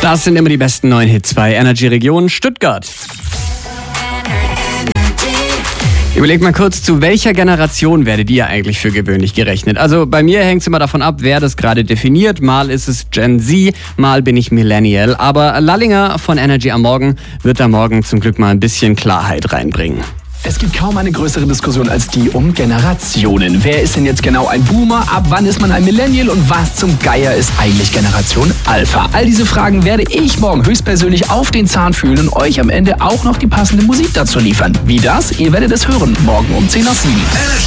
Das sind immer die besten neuen Hits bei Energy Region Stuttgart. Überlegt mal kurz, zu welcher Generation werdet ihr eigentlich für gewöhnlich gerechnet? Also bei mir hängt es immer davon ab, wer das gerade definiert. Mal ist es Gen Z, mal bin ich Millennial. Aber Lallinger von Energy am Morgen wird da morgen zum Glück mal ein bisschen Klarheit reinbringen. Es gibt kaum eine größere Diskussion als die um Generationen. Wer ist denn jetzt genau ein Boomer? Ab wann ist man ein Millennial? Und was zum Geier ist eigentlich Generation Alpha? All diese Fragen werde ich morgen höchstpersönlich auf den Zahn fühlen und euch am Ende auch noch die passende Musik dazu liefern. Wie das? Ihr werdet es hören, morgen um 10 nach 7.